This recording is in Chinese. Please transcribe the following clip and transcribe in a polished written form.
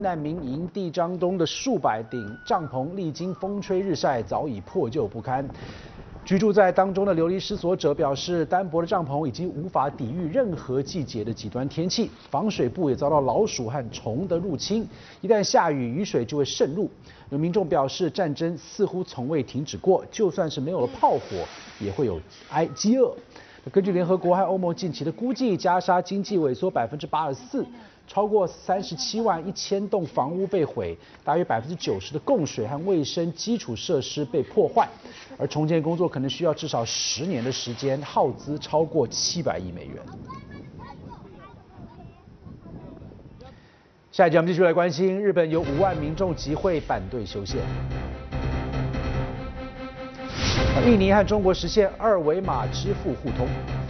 难民营地张东的数百顶帐篷，历经风吹日晒，早已破旧不堪。居住在当中的流离失所者表示，单薄的帐篷已经无法抵御任何季节的极端天气，防水布也遭到老鼠和虫的入侵，一旦下雨，雨水就会渗入。有民众表示，战争似乎从未停止过，就算是没有了炮火，也会有饥饿。根据联合国和欧盟近期的估计，加沙经济萎缩84%，超过37万1000栋房屋被毁，大约90%的供水和卫生基础设施被破坏，而重建工作可能需要至少10年的时间，耗资超过700亿美元。下一节我们继续来关心，日本有5万民众集会反对修宪。印尼和中国实现2维码支付互通。